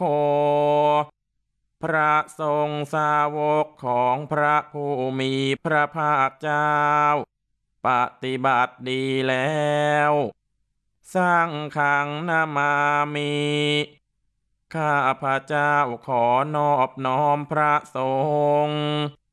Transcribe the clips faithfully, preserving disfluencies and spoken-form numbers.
โคพระสงฆ์สาวกของพระผู้มีพระภาคเจ้าปฏิบัติดีแล้วสังฆังนามามิข้าพระเจ้าขอนอบน้อมพระสงฆ์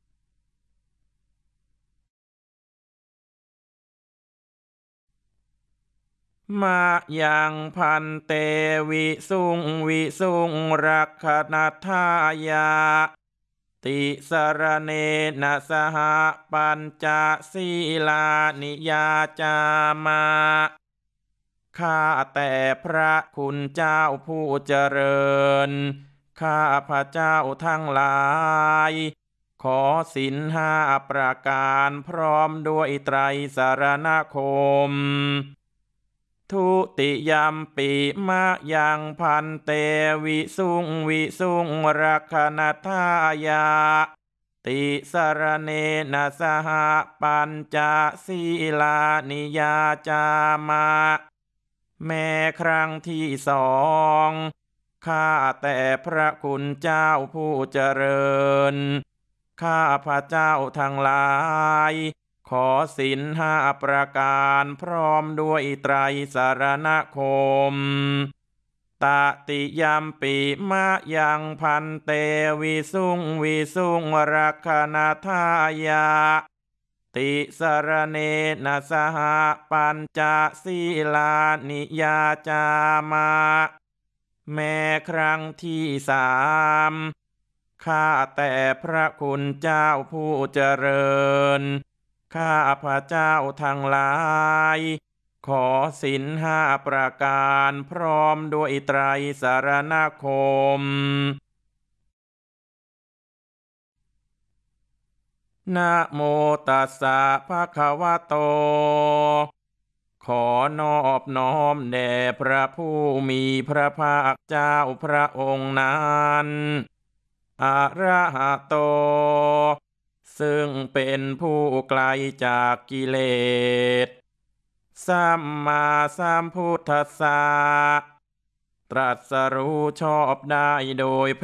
มายังพันเตวิสุงวิสุงรักขณทายาติสรเนนะสหปัญจศีลานิยาจามาข้าแต่พระคุณเจ้าผู้เจริญข้าพระเจ้าทั้งหลายขอศีลห้าประการพร้อมด้วยไตรสรณคมทุติยัมปิมะยังพันเตวิสุงวิสุงรักขณทายาติสรเนนะสหปัญจศีลานิยาจามาแม้ครั้งที่สองข้าแต่พระคุณเจ้าผู้เจริญข้าพระเจ้าทั้งหลายขอศีลห้าประการพร้อมด้วยไตรสรณคมตติยัมปิมะยังพันเตวิสุงวิสุงรักขณทายาติสรเนนะสหปัญจศีลานิยาจามาแม้ครั้งที่สามข้าแต่พระคุณเจ้าผู้เจริญข้าพระเจ้าทั้งหลายขอศีลห้าประการพร้อมด้วยไตรสรณคมนะโมตัสสะภะคะวะโตขอนอบน้อมแด่พระผู้มีพระภาคเจ้าพระองค์นั้นอะระหะโตซึ่งเป็นผู้ไกลจากกิเลสสัมมาสัมพุทธัสสะตรัสรู้ชอบได้โดยพ